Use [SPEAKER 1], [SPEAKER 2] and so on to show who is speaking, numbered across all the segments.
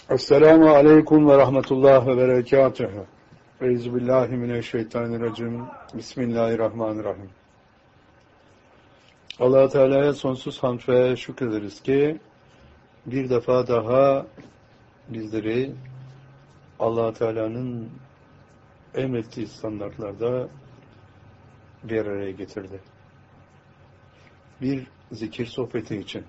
[SPEAKER 1] Esselamu Aleyküm ve Rahmetullah ve Berekatuhu. Euzubillahimineşşeytanirracim. Bismillahirrahmanirrahim. Allah-u Teala'ya sonsuz hamd ve şükrederiz ki bir defa daha bizleri Allah-u Teala'nın emrettiği standartlarda bir araya getirdi. Bir zikir sohbeti için,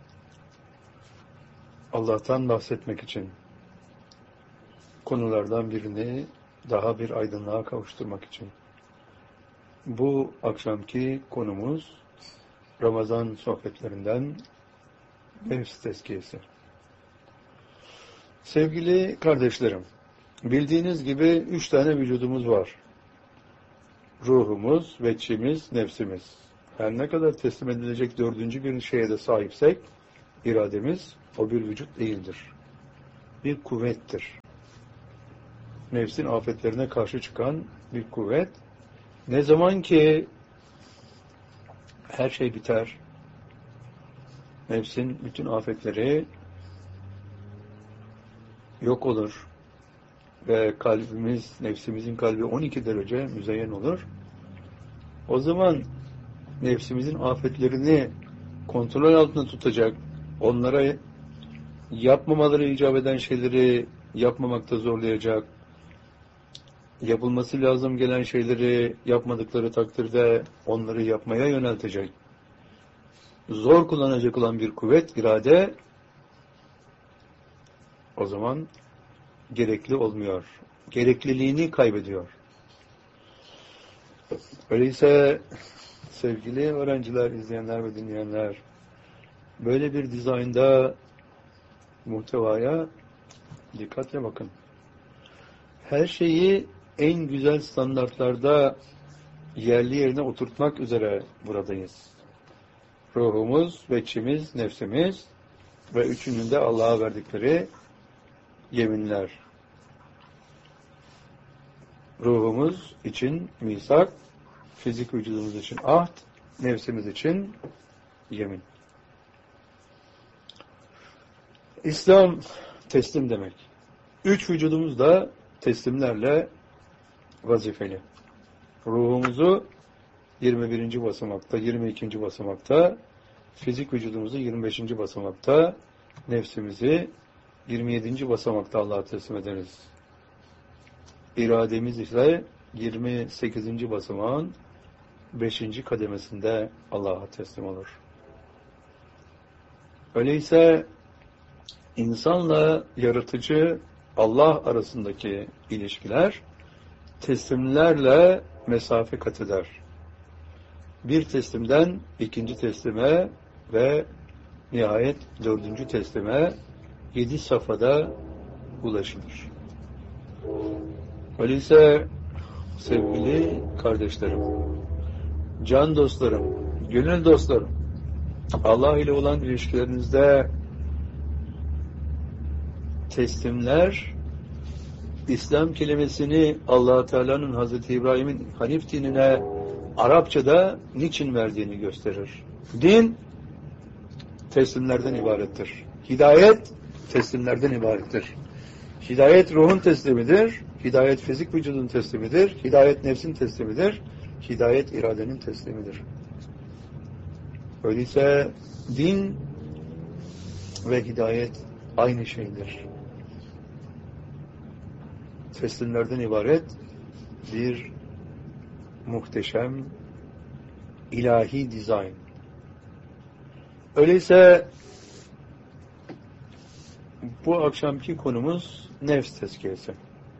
[SPEAKER 1] Allah'tan bahsetmek için, konulardan birini daha bir aydınlığa kavuşturmak için. Bu akşamki konumuz Ramazan sohbetlerinden nefs tezkiyesi. Sevgili kardeşlerim, bildiğiniz gibi 3 tane vücudumuz var. Ruhumuz, veçimiz, nefsimiz. Her ne kadar teslim edilecek 4. bir şeye de sahipsek, irademiz o bir vücut değildir. Bir kuvvettir. Nefsin afetlerine karşı çıkan bir kuvvet. Ne zaman ki her şey biter, nefsin bütün afetleri yok olur ve kalbimiz, nefsimizin kalbi 12 derece müzeyyen olur. O zaman nefsimizin afetlerini kontrol altında tutacak, onlara yapmamaları icap eden şeyleri yapmamakta zorlayacak, yapılması lazım gelen şeyleri yapmadıkları takdirde onları yapmaya yöneltecek, zor kullanacak olan bir kuvvet, irade, o zaman gerekli olmuyor. Gerekliliğini kaybediyor. Öyleyse sevgili öğrenciler, izleyenler ve dinleyenler, böyle bir dizaynda muhtevaya dikkatle bakın. Her şeyi en güzel standartlarda yerli yerine oturtmak üzere buradayız. Ruhumuz, veçimiz, nefsimiz ve üçünün de Allah'a verdikleri yeminler. Ruhumuz için misak, fizik vücudumuz için ahd, nefsimiz için yemin. İslam teslim demek. 3 vücudumuz da teslimlerle vazifeli. Ruhumuzu 21. basamakta, 22. basamakta, fizik vücudumuzu 25. basamakta, nefsimizi 27. basamakta Allah'a teslim ederiz. İrademiz ise 28. basamağın 5. kademesinde Allah'a teslim olur. Öyleyse insanla yaratıcı Allah arasındaki ilişkiler teslimlerle mesafe kat eder. Bir teslimden 2. teslime ve nihayet 4. teslime 7 safhada ulaşılır. Öyleyse sevgili kardeşlerim, can dostlarım, gönül dostlarım, Allah ile olan ilişkilerinizde teslimler, İslam kelimesini Allah Teala'nın Hazreti İbrahim'in Hanif dinine Arapçada niçin verdiğini gösterir. Din teslimlerden ibarettir. Hidayet teslimlerden ibarettir. Hidayet ruhun teslimidir. Hidayet fizik vücudun teslimidir. Hidayet nefsin teslimidir. Hidayet iradenin teslimidir. Öyleyse din ve hidayet aynı şeydir. Teslimlerden ibaret bir muhteşem ilahi dizayn. Öyleyse bu akşamki konumuz nefs tezkiyesi.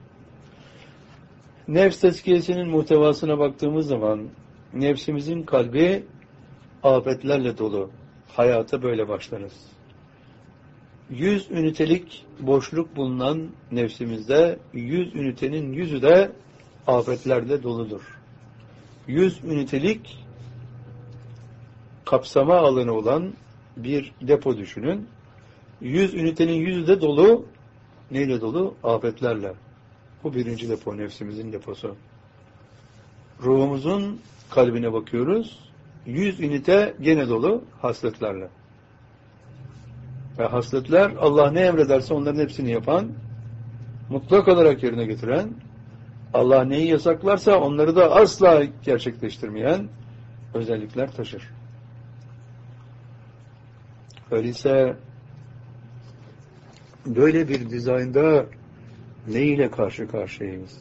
[SPEAKER 1] Nefs tezkiyesinin muhtevasına baktığımız zaman nefsimizin kalbi afetlerle dolu. Hayata böyle başlarız. 100 ünitelik boşluk bulunan nefsimizde 100 ünitenin 100'ü de afetlerle doludur. 100 ünitelik kapsama alanı olan bir depo düşünün. 100 ünitenin 100'ü de dolu. Neyle dolu? Afetlerle. Bu birinci depo, nefsimizin deposu. Ruhumuzun kalbine bakıyoruz. 100 ünite gene dolu hasletlerle. Ve hasletler Allah ne emrederse onların hepsini yapan, mutlak olarak yerine getiren, Allah neyi yasaklarsa onları da asla gerçekleştirmeyen özellikler taşır. Öyleyse böyle bir dizaynda ne ile karşı karşıyayız?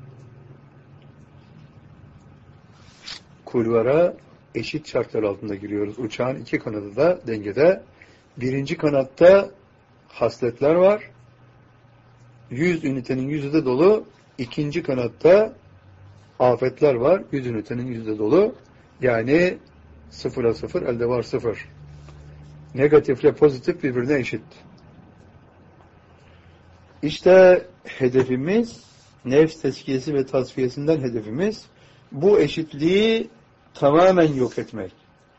[SPEAKER 1] Kulvara eşit şartlar altında giriyoruz. Uçağın iki kanadı da dengede. Birinci kanatta hasletler var. 100 ünitenin 100'ü de dolu. İkinci kanatta afetler var. 100 ünitenin 100'ü de dolu. Yani 0'a 0, elde var 0. Negatifle pozitif birbirine eşit. İşte hedefimiz, nefs tezkiyesi ve tasfiyesinden hedefimiz, bu eşitliği tamamen yok etmek.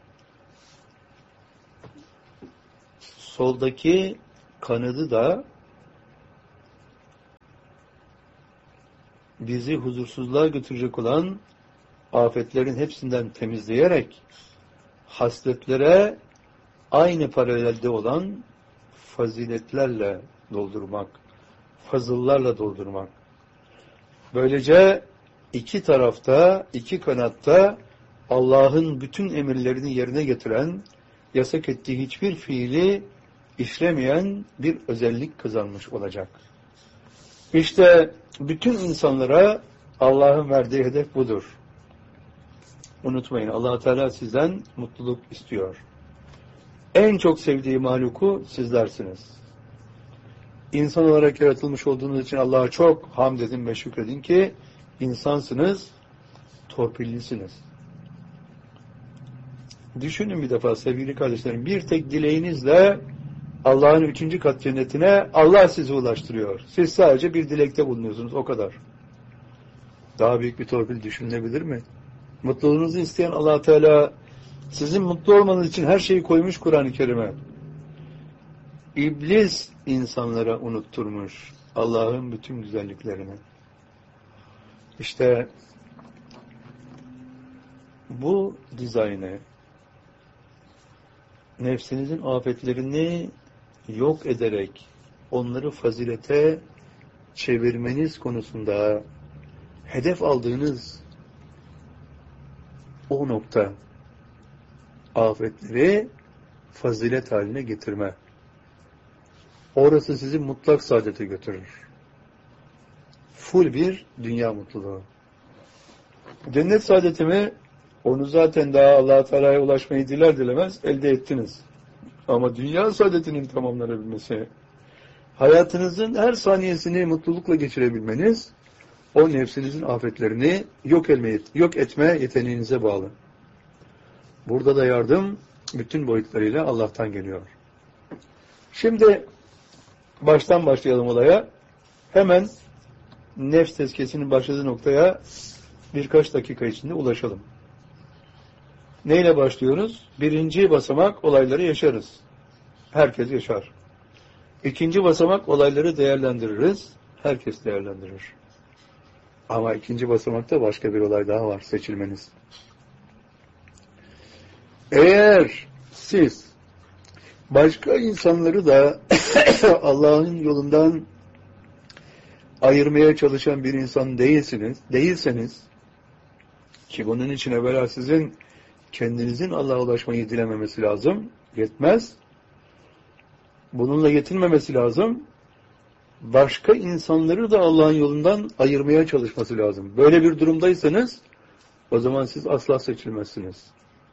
[SPEAKER 1] Soldaki kanadı da bizi huzursuzluğa götürecek olan afetlerin hepsinden temizleyerek hasletlere aynı paralelde olan faziletlerle doldurmak, fazıllarla doldurmak. Böylece iki tarafta, iki kanatta Allah'ın bütün emirlerini yerine getiren, yasak ettiği hiçbir fiili işlemeyen bir özellik kazanmış olacak. İşte bütün insanlara Allah'ın verdiği hedef budur. Unutmayın, Allah Teala sizden mutluluk istiyor. En çok sevdiği mahluku sizlersiniz. İnsan olarak yaratılmış olduğunuz için Allah'a çok hamd edin ve şükredin ki insansınız, torpillisiniz. Düşünün bir defa sevgili kardeşlerim, bir tek dileğinizle Allah'ın 3. kat cennetine Allah sizi ulaştırıyor. Siz sadece bir dilekte bulunuyorsunuz, o kadar. Daha büyük bir torpil düşünülebilir mi? Mutluluğunuzu isteyen Allah Teala sizin mutlu olmanız için her şeyi koymuş Kur'an-ı Kerim'e. İblis insanlara unutturmuş Allah'ın bütün güzelliklerini. İşte bu dizaynı, nefsinizin afetlerini yok ederek onları fazilete çevirmeniz konusunda hedef aldığınız o nokta, afetleri fazilet haline getirme. Orası sizi mutlak saadete götürür. Full bir dünya mutluluğu. Cennet saadetimi, onu zaten daha Allah-u Teala'ya ulaşmayı diler dilemez elde ettiniz. Ama dünya saadetinin tamamlanabilmesi, hayatınızın her saniyesini mutlulukla geçirebilmeniz, o nefsinizin afetlerini yok etme yeteneğinize bağlı. Burada da yardım bütün boyutlarıyla Allah'tan geliyor. Şimdi baştan başlayalım olaya. Hemen nefs tezkiyesinin başladığı noktaya birkaç dakika içinde ulaşalım. Neyle başlıyoruz? Birinci basamak, olayları yaşarız. Herkes yaşar. İkinci basamak, olayları değerlendiririz. Herkes değerlendirir. Ama ikinci basamakta başka bir olay daha var, seçilmeniz. Eğer siz başka insanları da Allah'ın yolundan ayırmaya çalışan bir insan değilseniz ki bunun için evvela sizin kendinizin Allah'a ulaşmayı dilememesi lazım, yetmez. Bununla yetinmemesi lazım. Başka insanları da Allah'ın yolundan ayırmaya çalışması lazım. Böyle bir durumdaysanız o zaman siz asla seçilmezsiniz.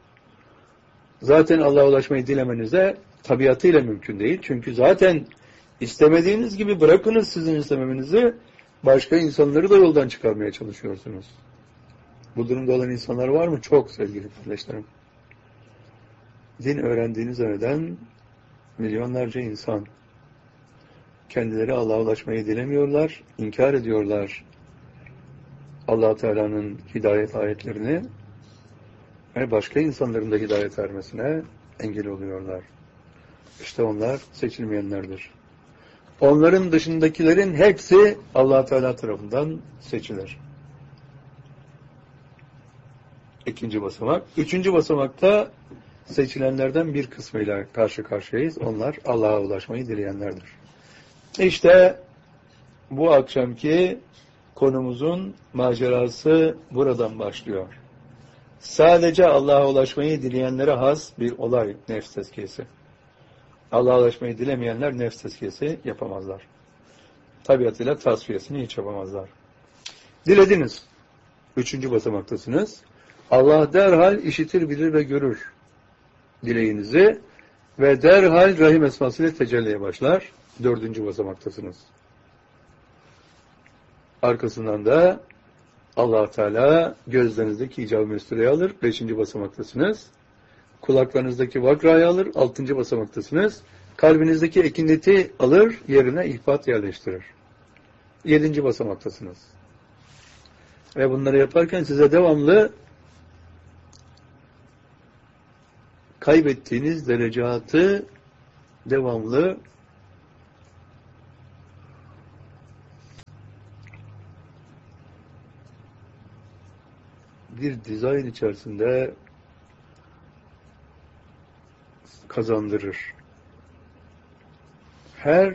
[SPEAKER 1] Zaten Allah'a ulaşmayı dilemeniz de tabiatıyla mümkün değil. Çünkü zaten istemediğiniz gibi bırakınız sizin istememenizi, başka insanları da yoldan çıkarmaya çalışıyorsunuz. Bu durumda olan insanlar var mı? Çok sevgili kardeşlerim. Din öğrendiğini zanneden milyonlarca insan. Kendileri Allah'a ulaşmayı dilemiyorlar, inkar ediyorlar Allah Teala'nın hidayet ayetlerini ve başka insanların da hidayet ermesine engel oluyorlar. İşte onlar seçilmeyenlerdir. Onların dışındakilerin hepsi Allah Teala tarafından seçilir. İkinci basamak. Üçüncü basamakta seçilenlerden bir kısmıyla karşı karşıyayız. Onlar Allah'a ulaşmayı dileyenlerdir. İşte bu akşamki konumuzun macerası buradan başlıyor. Sadece Allah'a ulaşmayı dileyenlere has bir olay nefs tezkiyesi. Allah'a ulaşmayı dilemeyenler nefs tezkiyesi yapamazlar. Tabiatıyla tasfiyesini hiç yapamazlar. Dilediniz. 3. basamaktasınız. Allah derhal işitir, bilir ve görür dileğinizi ve derhal Rahim esmasıyla tecelliye başlar. 4. basamaktasınız. Arkasından da Allah Teala gözlerinizdeki icab-ı mestureyi alır. 5. basamaktasınız. Kulaklarınızdaki vakrayı alır. 6. basamaktasınız. Kalbinizdeki ekineti alır. Yerine ihbat yerleştirir. 7. basamaktasınız. Ve bunları yaparken size devamlı kaybettiğiniz derecatı devamlı bir dizayn içerisinde kazandırır. Her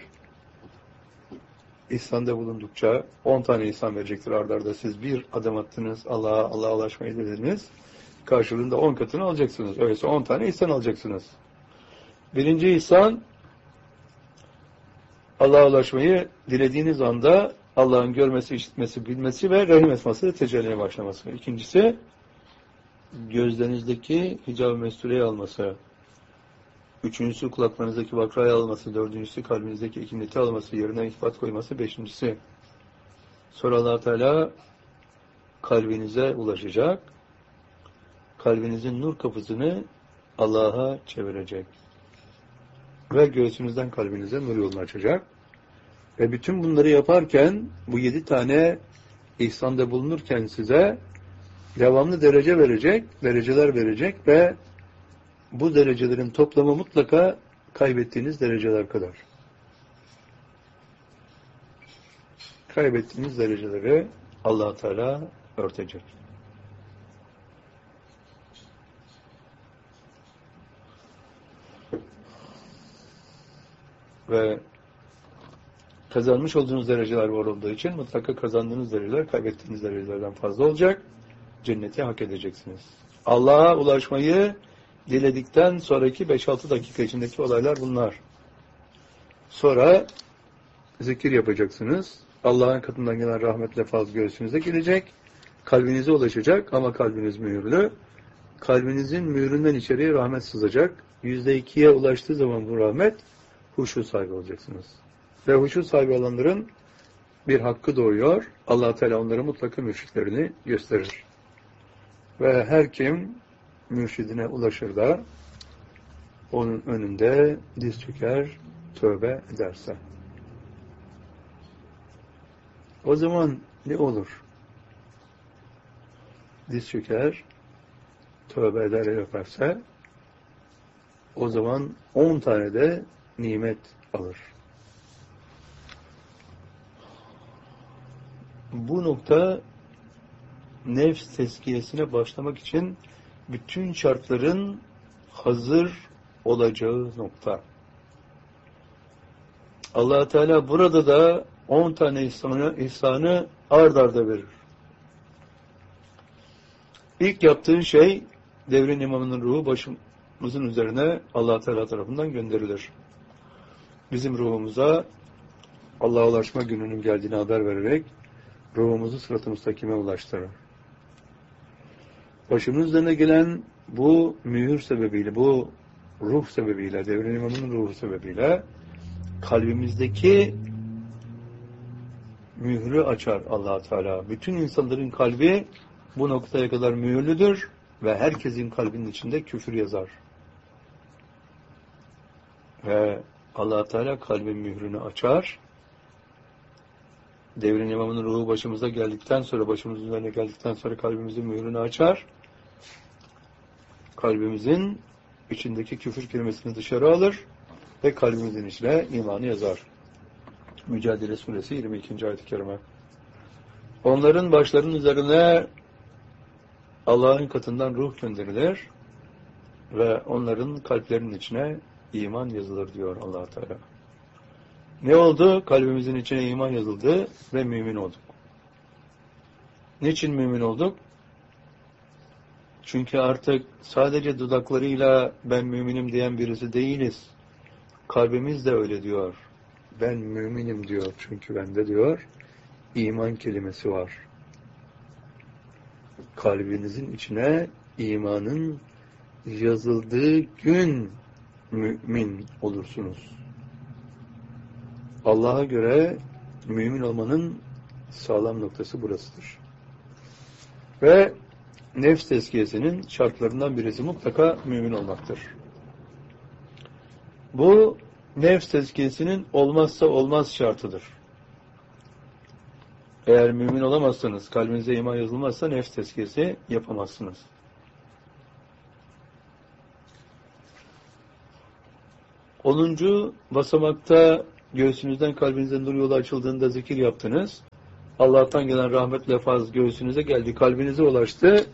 [SPEAKER 1] ihsanda bulundukça 10 tane ihsan verecektir arda arda. Siz bir adım attınız, Allah'a ulaşmayı dediniz. Karşılığında 10 katını alacaksınız. Öyleyse 10 tane ihsan alacaksınız. 1. ihsan, Allah'a ulaşmayı dilediğiniz anda Allah'ın görmesi, işitmesi, bilmesi ve Rahim esmasıyla tecelliye başlaması. 2'ncisi, gözlerinizdeki hicab-ı mestureyi alması. 3'üncüsü, kulaklarınızdaki vakrayı alması. 4'üncüsü, kalbinizdeki ekineti alması, yerine ihbat koyması. 5'incisi, sonra Allah Teala kalbinize ulaşacak. Kalbinizin nur kapısını Allah'a çevirecek. Ve göğsünüzden kalbinize nur yolunu açacak. Ve bütün bunları yaparken, bu 7 tane ihsanda bulunurken size devamlı derece verecek, dereceler verecek ve bu derecelerin toplamı mutlaka kaybettiğiniz dereceler kadar. Kaybettiğiniz dereceleri Allah Teala örtecek. Ve kazanmış olduğunuz dereceler var olduğu için mutlaka kazandığınız dereceler kaybettiğiniz derecelerden fazla olacak. Cenneti hak edeceksiniz. Allah'a ulaşmayı diledikten sonraki 5-6 dakika içindeki olaylar bunlar. Sonra zikir yapacaksınız. Allah'ın katından gelen rahmetle fazla göğsünüze gelecek. Kalbinize ulaşacak ama kalbiniz mühürlü. Kalbinizin mühüründen içeriye rahmet sızacak. %2'ye ulaştığı zaman bu rahmet huşu sahibi olacaksınız. Ve huşu sahibi olanların bir hakkı doğuyor. Allah Teala onlara mutlaka mürşitlerini gösterir. Ve her kim mürşidine ulaşır da onun önünde diz çöker, tövbe ederse. O zaman ne olur? Diz çöker, tövbe eder yaparsa o zaman 10 tane de nimet alır. Bu nokta nefs tezkiyesine başlamak için bütün şartların hazır olacağı nokta. Allah Teala burada da 10 tane ihsanı ard arda verir. İlk yaptığın şey devrin imamının ruhu başımızın üzerine Allah Teala tarafından gönderilir. Bizim ruhumuza Allah'a ulaşma gününün geldiğini haber vererek ruhumuzu sırat-ı müstakime ulaştırır. Başımın üzerine gelen bu mühür sebebiyle, bu ruh sebebiyle, devrin imamının ruhu sebebiyle kalbimizdeki mührü açar Allah Teala. Bütün insanların kalbi bu noktaya kadar mühürlüdür ve herkesin kalbinin içinde küfür yazar. Ve Allah Teala kalbin mührünü açar. Devrin imamının ruhu başımıza geldikten sonra, başımızın üzerine geldikten sonra kalbimizin mührünü açar. Kalbimizin içindeki küfür kelimesini dışarı alır ve kalbimizin içine imanı yazar. Mücadele Suresi 22. ayet-i kerime. Onların başlarının üzerine Allah'ın katından ruh gönderilir ve onların kalplerinin içine iman yazılır diyor Allah Teala. Ne oldu? Kalbimizin içine iman yazıldı ve mümin olduk. Niçin mümin olduk? Çünkü artık sadece dudaklarıyla ben müminim diyen birisi değiliz. Kalbimiz de öyle diyor. Ben müminim diyor. Çünkü bende diyor iman kelimesi var. Kalbinizin içine imanın yazıldığı gün mümin olursunuz. Allah'a göre mümin olmanın sağlam noktası burasıdır. Ve nefs tezkiyesinin şartlarından birisi mutlaka mümin olmaktır. Bu nefs tezkiyesinin olmazsa olmaz şartıdır. Eğer mümin olamazsanız, kalbinize iman yazılmazsa nefs tezkiyesi yapamazsınız. 10. basamakta göğsünüzden kalbinize nur yolu açıldığında zikir yaptınız. Allah'tan gelen rahmet lefaz göğsünüze geldi, kalbinize ulaştı.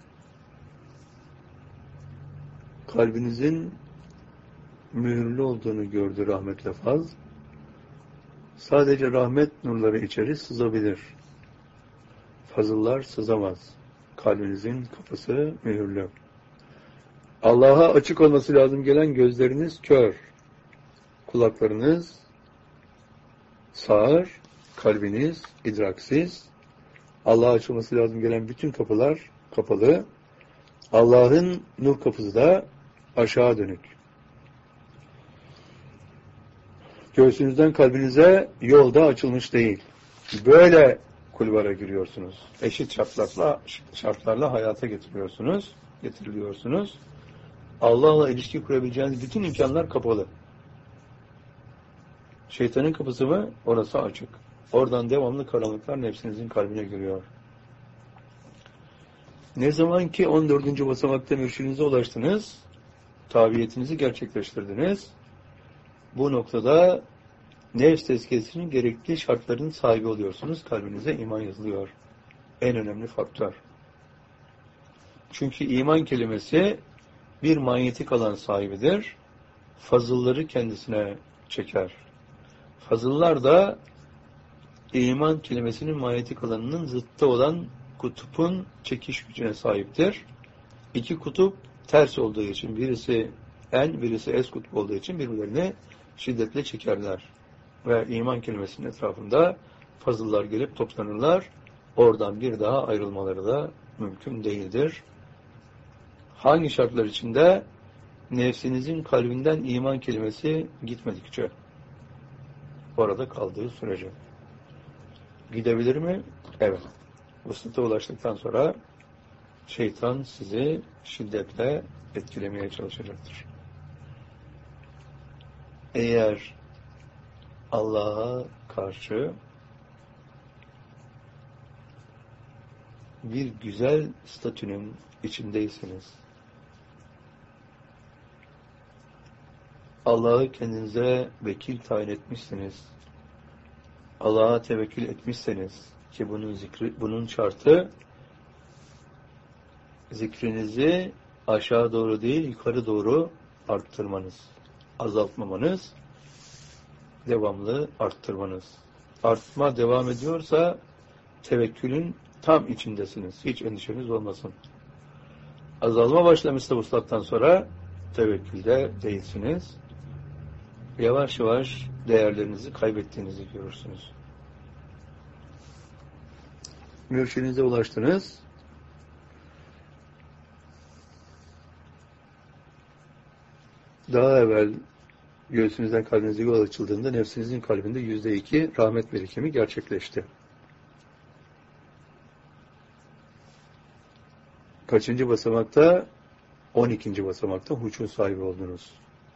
[SPEAKER 1] Kalbinizin mühürlü olduğunu gördü rahmet lefaz. Sadece rahmet nurları içeri sızabilir. Fazıllar sızamaz. Kalbinizin kapısı mühürlü. Allah'a açık olması lazım gelen gözleriniz kör. Kulaklarınız sağır, kalbiniz idraksiz. Allah'a açılması lazım gelen bütün kapılar kapalı. Allah'ın nur kapısı da aşağı dönük. Göğsünüzden kalbinize yolda açılmış değil. Böyle kulvara giriyorsunuz. Eşit şartlarla hayata getiriliyorsunuz. Allah'la ilişki kurabileceğiniz bütün imkanlar kapalı. Şeytanın kapısı mı? Orası açık. Oradan devamlı karanlıklar nefsinizin kalbine giriyor. Ne zaman ki 14. basamakta mürşidinize ulaştınız, tabiyetinizi gerçekleştirdiniz, bu noktada nefs tezkiyesinin gerekli şartların sahibi oluyorsunuz. Kalbinize iman yazılıyor. En önemli faktör. Çünkü iman kelimesi bir manyetik alan sahibidir. Fazılları kendisine çeker. Fazıllar da iman kelimesinin manyetik alanının zıttı olan kutupun çekiş gücüne sahiptir. İki kutup ters olduğu için birisi en, birisi es kutup olduğu için birbirlerini şiddetle çekerler. Ve iman kelimesinin etrafında fazıllar gelip toplanırlar. Oradan bir daha ayrılmaları da mümkün değildir. Hangi şartlar içinde? Nefsinizin kalbinden iman kelimesi gitmedikçe. Orada kaldığı sürece. Gidebilir mi? Evet. Vuslat'a ulaştıktan sonra şeytan sizi şiddetle etkilemeye çalışacaktır. Eğer Allah'a karşı bir güzel statünün içindeyseniz, Allah'ı kendinize vekil tayin etmişsiniz, Allah'a tevekkül etmişseniz ki bunun şartı zikrinizi aşağı doğru değil yukarı doğru arttırmanız, azaltmamanız, devamlı arttırmanız. Artma devam ediyorsa tevekkülün tam içindesiniz. Hiç endişeniz olmasın. Azalma başlamışsa vuslattan sonra tevekkülde değilsiniz. Yavaş yavaş değerlerinizi kaybettiğinizi görürsünüz. Mürşidinize ulaştınız. Daha evvel göğsünüzden kalbinize yol açıldığında nefsinizin kalbinde %2 rahmet birikimi gerçekleşti. Kaçıncı basamakta? 12. basamakta huçun sahibi oldunuz.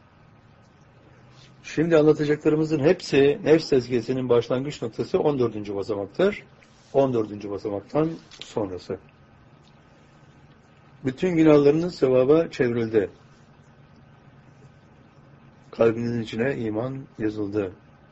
[SPEAKER 1] Şimdi anlatacaklarımızın hepsi nefs tezkiyesinin başlangıç noktası 14. basamaktır. 14. basamaktan sonrası. Bütün günahlarınız sevaba çevrildi. Kalbinizin içine iman yazıldı.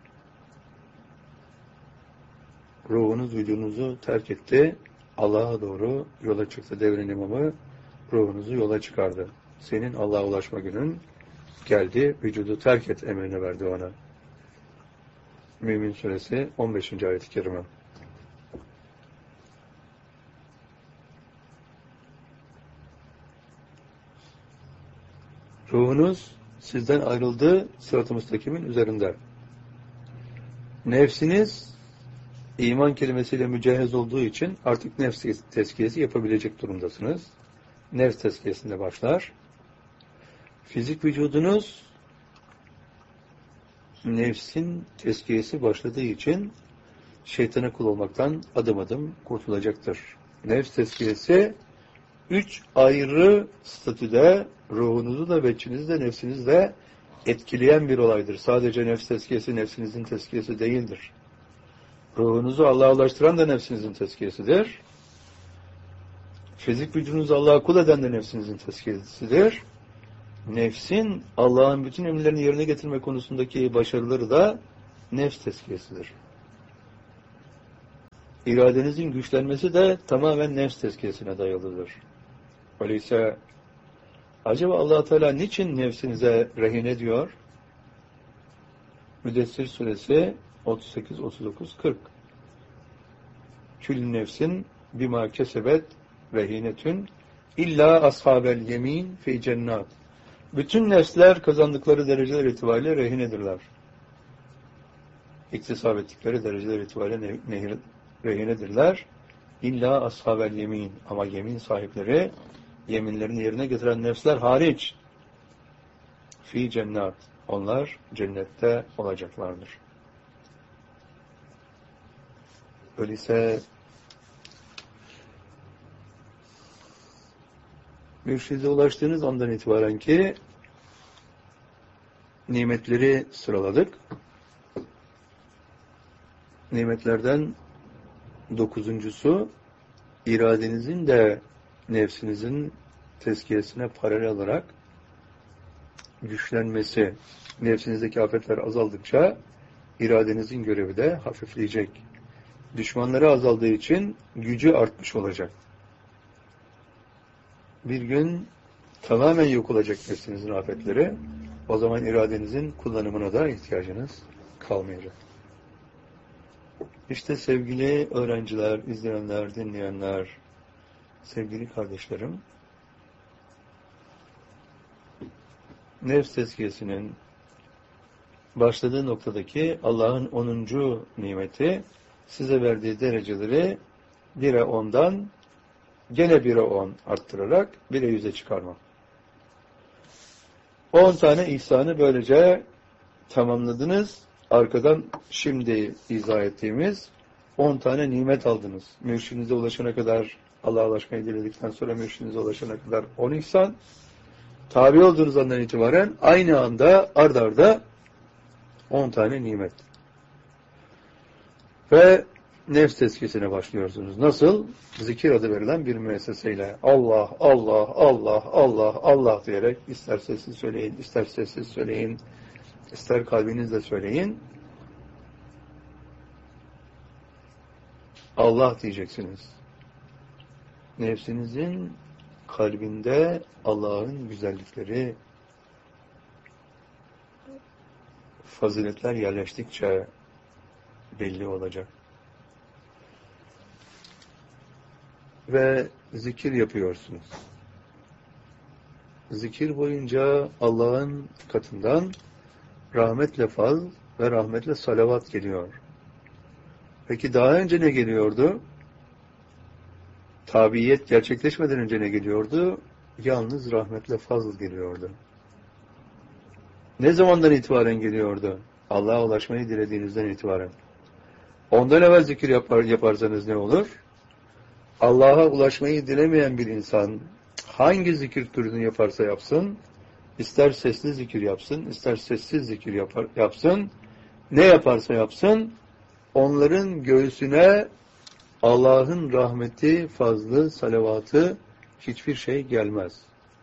[SPEAKER 1] Ruhunuz vücudunuzu terk etti. Allah'a doğru yola çıktı. Devrin imamı ruhunuzu yola çıkardı. Senin Allah'a ulaşma günün geldi. Vücudu terk et emrini verdi ona. Mümin Suresi 15. ayet-i kerime. Ruhunuz sizden ayrıldı, sırat-ı müstakimin üzerinde. Nefsiniz iman kelimesiyle mücehez olduğu için artık nefs tezkiyesi yapabilecek durumdasınız. Nefs tezkiyesinde başlar. Fizik vücudunuz nefsin tezkiyesi başladığı için şeytana kul olmaktan adım adım kurtulacaktır. Nefs tezkiyesi 3 ayrı statüde ruhunuzu da, beçinizi de, nefsinizi de etkileyen bir olaydır. Sadece nefs tezkiyesi nefsinizin tezkiyesi değildir. Ruhunuzu Allah'a ulaştıran da nefsinizin tezkiyesidir. Fizik vücudunuzu Allah'a kul eden de nefsinizin tezkiyesidir. Nefsin Allah'ın bütün emirlerini yerine getirme konusundaki başarıları da nefs tezkiyesidir. İradenizin güçlenmesi de tamamen nefs tezkiyesine dayalıdır. Öyleyse acaba Allah Teala niçin nefsinize rehin ediyor? Müddessir Suresi 38, 39, 40. Kül nefsin bima kesebet rehinetün illa ashabel yemin fi cennat. Bütün nefsler kazandıkları dereceler itibariyle rehinedirler. İktisap ettikleri dereceler itibariyle rehinedirler. İlla ashabel yemin. Ama yemin sahipleri, yeminlerini yerine getiren nefsler hariç, fi cennat. Onlar cennette olacaklardır. Öyleyse mürşide ulaştığınız andan itibaren ki nimetleri sıraladık. Nimetlerden 9'uncusu iradenizin de nefsinizin tezkiyesine paralel olarak güçlenmesi. Nefsinizdeki afetler azaldıkça iradenizin görevi de hafifleyecek. Düşmanları azaldığı için gücü artmış olacak. Bir gün tamamen yok olacak nefsinizin afetleri. O zaman iradenizin kullanımına da ihtiyacınız kalmayacak. İşte sevgili öğrenciler, izleyenler, dinleyenler, sevgili kardeşlerim, nefs tezkiyesinin başladığı noktadaki Allah'ın 10. nimeti size verdiği dereceleri 1'e 10'dan gene 1'e 10 arttırarak 1'e 100'e çıkarma. 10 tane ihsanı böylece tamamladınız. Arkadan şimdi izah ettiğimiz 10 tane nimet aldınız. Mürşidinize ulaşana kadar, Allah'a ulaşmayı diledikten sonra mürşidinize ulaşana kadar 10 ihsan. Tabi olduğunuz andan itibaren aynı anda ard arda 10 tane nimet. Ve nefs tezkiyesine başlıyorsunuz. Nasıl? Zikir adı verilen bir müesseseyle. Allah, Allah, Allah, Allah, Allah diyerek ister sessiz söyleyin, ister sessiz söyleyin, ister kalbinizle söyleyin. Allah diyeceksiniz. Nefsinizin kalbinde Allah'ın güzellikleri, faziletler yerleştikçe belli olacak. Ve zikir yapıyorsunuz. Zikir boyunca Allah'ın katından rahmetle faz ve rahmetle salavat geliyor. Peki daha önce ne geliyordu? Tabiyet gerçekleşmeden önce ne geliyordu? Yalnız rahmetle fazl geliyordu. Ne zamandan itibaren geliyordu? Allah'a ulaşmayı dilediğinizden itibaren. Ondan evvel zikir yaparsanız ne olur? Allah'a ulaşmayı dilemeyen bir insan hangi zikir türünü yaparsa yapsın, ister sesli zikir yapsın, ister sessiz zikir yapsın, ne yaparsa yapsın, onların göğsüne Allah'ın rahmeti, fazlı, salavatı hiçbir şey gelmez.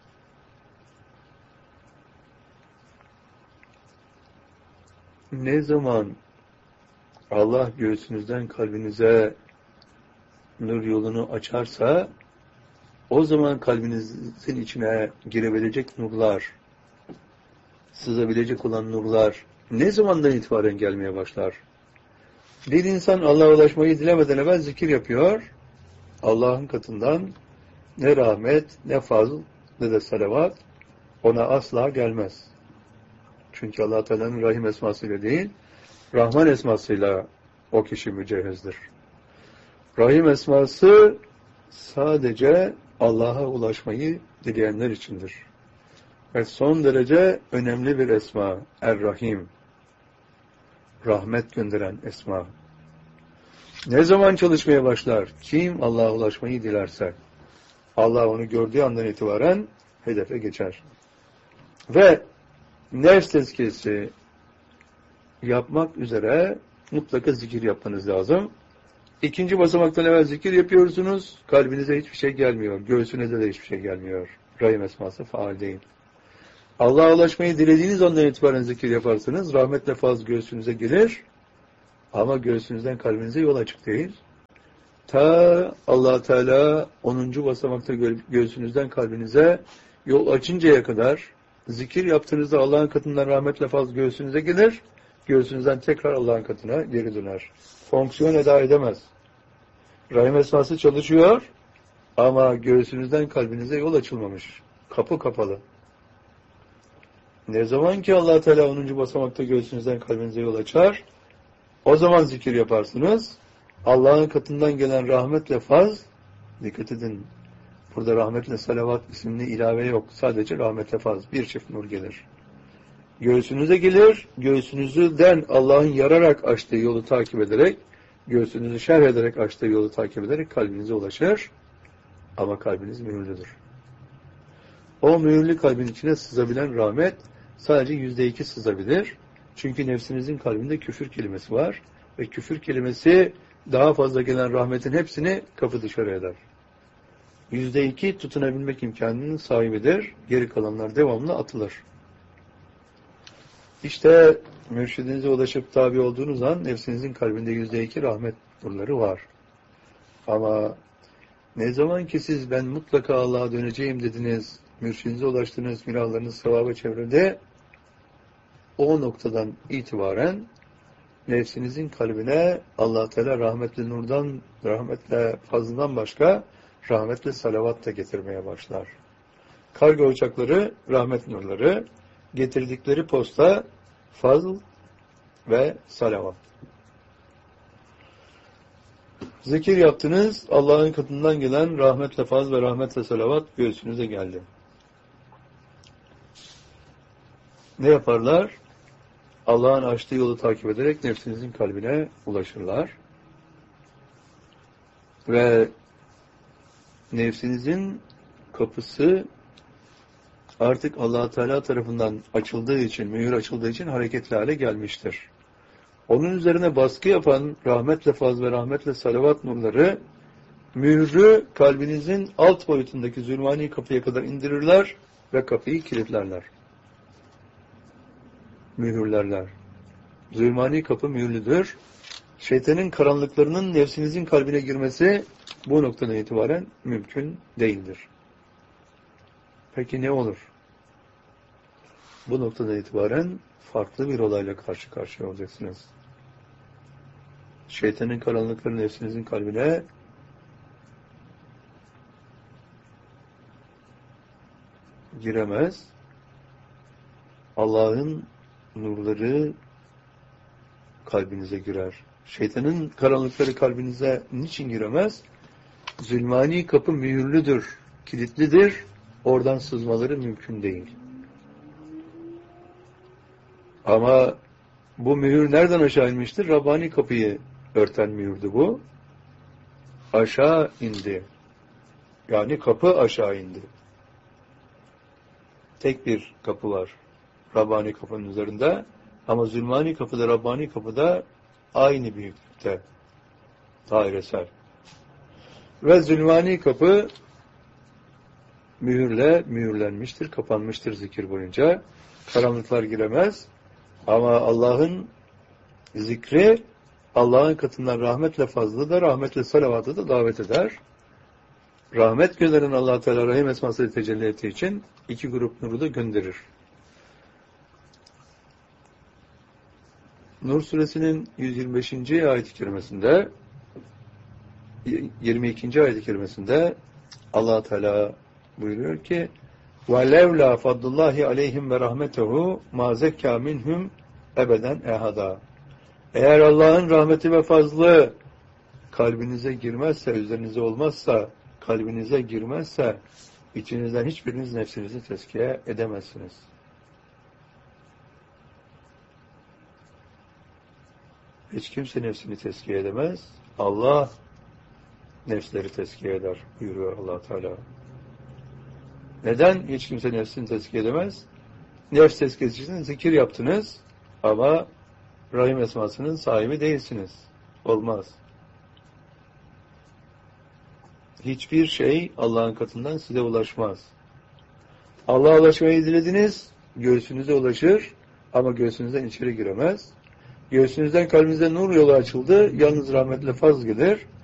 [SPEAKER 1] Ne zaman Allah göğsünüzden kalbinize nur yolunu açarsa O zaman kalbinizin içine girebilecek nurlar, sızabilecek olan nurlar ne zamandan itibaren gelmeye başlar? Bir insan Allah'a ulaşmayı dilemeden evvel zikir yapıyor. Allah'ın katından ne rahmet, ne fazl, ne de salavat ona asla gelmez. Çünkü Allah Teala'nın Rahim esmasıyla değil, Rahman esmasıyla o kişi mücehhizdir. Rahim esması sadece Allah'a ulaşmayı dileyenler içindir. Ve son derece önemli bir esma, Er-Rahim. Rahmet gönderen esma. Ne zaman çalışmaya başlar? Kim Allah'a ulaşmayı dilerse, Allah onu gördüğü andan itibaren hedefe geçer. Ve nefs tezkiyesi yapmak üzere mutlaka zikir yapmanız lazım. İkinci basamaktan evvel zikir yapıyorsunuz, kalbinize hiçbir şey gelmiyor, göğsünüze de hiçbir şey gelmiyor. Rahim esması faal değil. Allah'a ulaşmayı dilediğiniz andan itibaren zikir yaparsınız, rahmetle fazla göğsünüze gelir, ama göğsünüzden kalbinize yol açık değil. Ta Allah Teala 10. basamakta göğsünüzden kalbinize yol açıncaya kadar zikir yaptığınızda Allah'ın katından rahmetle fazla göğsünüze gelir, göğsünüzden tekrar Allah'ın katına geri döner. Fonksiyon eda edemez. Rahim esması çalışıyor ama göğsünüzden kalbinize yol açılmamış. Kapı kapalı. Ne zaman ki Allah Teala 10. basamakta göğsünüzden kalbinize yol açar, o zaman zikir yaparsınız. Allah'ın katından gelen rahmetle faz, dikkat edin, burada rahmetle salavat isimli ilave yok. Sadece rahmetle faz, bir çift nur gelir. Göğsünüze gelir, göğsünüzden Allah'ın yararak açtığı yolu takip ederek, göğsünüzü şerh ederek açtığı yolu takip ederek kalbinize ulaşır. Ama kalbiniz mühürlüdür. O mühürlü kalbin içine sızabilen rahmet sadece %2 sızabilir. Çünkü nefsinizin kalbinde küfür kelimesi var. Ve küfür kelimesi daha fazla gelen rahmetin hepsini kapı dışarı eder. %2 tutunabilmek imkanının sahibidir. Geri kalanlar devamlı atılır. İşte mürşidinize ulaşıp tabi olduğunuz an nefsinizin kalbinde %2 rahmet nurları var. Ama ne zaman ki siz ben mutlaka Allah'a döneceğim dediniz, mürşidinize ulaştınız, günahlarınız sevaba çevrildi, o noktadan itibaren nefsinizin kalbine Allah Teala rahmetli nurdan, rahmetle fazlından başka rahmetle salavat da getirmeye başlar. Kargo uçakları rahmet nurları, getirdikleri posta fazl ve salavat. Zikir yaptınız, Allah'ın katından gelen rahmetle fazl ve rahmetle salavat göğsünüze geldi. Ne yaparlar? Allah'ın açtığı yolu takip ederek nefsinizin kalbine ulaşırlar. Ve nefsinizin kapısı artık Allah Teala tarafından açıldığı için, mühür açıldığı için hareketli hale gelmiştir. Onun üzerine baskı yapan rahmetle faz ve rahmetle salavat nurları mührü kalbinizin alt boyutundaki zulmani kapıya kadar indirirler ve kapıyı kilitlerler. Mühürlerler. Zulmani kapı mühürlüdür. Şeytanın karanlıklarının nefsinizin kalbine girmesi bu noktadan itibaren mümkün değildir. Peki ne olur? Bu noktadan itibaren farklı bir olayla karşı karşıya olacaksınız. Şeytanın karanlıkları nefsinizin kalbine giremez. Allah'ın nurları kalbinize girer. Şeytanın karanlıkları kalbinize niçin giremez? Zulmani kapı mühürlüdür, kilitlidir. Oradan sızmaları mümkün değil. Ama bu mühür nereden aşağı inmiştir? Rabbani kapıyı örten mühürdü bu. Aşağı indi. Yani kapı aşağı indi. Tek bir kapı var. Rabbani kapının üzerinde. Ama zulmani kapıda, Rabbani kapıda aynı büyüklükte. Dairesel. Ve zulmani kapı mühürle mühürlenmiştir, kapanmıştır zikir boyunca. Karanlıklar giremez. Ama Allah'ın zikri, Allah'ın katından rahmetle fazla da, rahmetle salavatı da davet eder. rahmet gönderen Allah Teala Rahim esmasıyla tecelli ettiği için iki grup nuru da gönderir. Nur suresinin 125. ayet-i kerimesinde 22. ayet-i kerimesinde Allah Teala buyuruyor ki وَلَوْلَا فَضْلُ اللّٰهِ عَلَيْهِمْ وَرَحْمَتَهُ مَا زَكَّى مِنْهُمْ ebeden ehada. Eğer Allah'ın rahmeti ve fazlı kalbinize girmezse, üzerinize olmazsa, kalbinize girmezse, içinizden hiçbiriniz nefsinizi tezkiye edemezsiniz. Hiç kimse nefsini tezkiye edemez. Allah nefsleri tezkiye eder buyuruyor Allah Teala. Neden hiç kimse nefsini tezkiye edemez? Nefs tezkiyesi için zikir yaptınız ama Rahim esmasının sahibi değilsiniz. Olmaz. Hiçbir şey Allah'ın katından size ulaşmaz. Allah'a ulaşmayı dilediniz, göğsünüze ulaşır ama göğsünüzden içeri giremez. Göğsünüzden kalbinize nur yolu açıldı, yalnız rahmetle faz gelir.